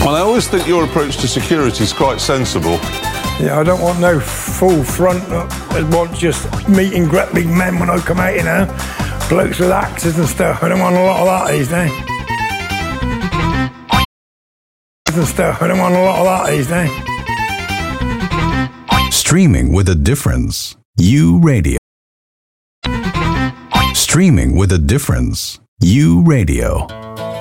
Well, I always think your approach to security is quite sensible. Yeah, I don't want no full front. I want just meet and greet big men when I come out, you know. Blokes with axes and stuff. I don't want a lot of that these days. I don't want a lot of that these days. Streaming with a difference. U Radio. Streaming with a difference. U Radio.